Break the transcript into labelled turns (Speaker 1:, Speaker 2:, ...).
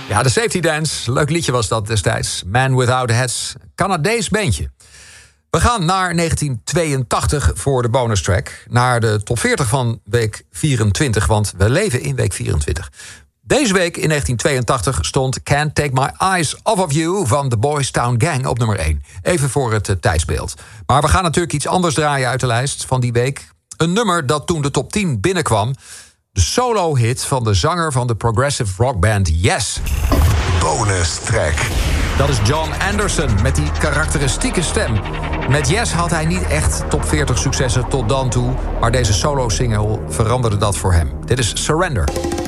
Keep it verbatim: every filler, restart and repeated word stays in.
Speaker 1: Ja, de Safety Dance. Leuk liedje was dat destijds. Man Without Hats. Canadees bandje. We gaan naar negentien tweeëntachtig voor de bonus track. Naar de top veertig van week vierentwintig, want we leven in week vierentwintig. Deze week in negentien tweeëntachtig stond Can't Take My Eyes Off of You van The Boys Town Gang op nummer één. Even voor het uh, tijdsbeeld. Maar we gaan natuurlijk iets anders draaien uit de lijst van die week. Een nummer dat toen de top tien binnenkwam. De solo-hit van de zanger van de progressive rockband Yes.
Speaker 2: Bonus track.
Speaker 1: Dat is John Anderson met die karakteristieke stem. Met Yes had hij niet echt top veertig successen tot dan toe, maar deze solo-single veranderde dat voor hem. Dit is Surrender.